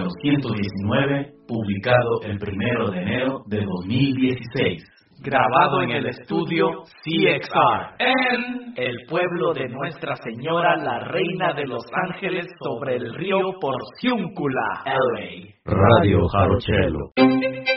119, publicado el 1 de enero de 2016. Grabado en el estudio CXR, en el pueblo de Nuestra Señora, la Reina de los Ángeles, sobre el río Porciúncula, LA. Radio Jarochelo.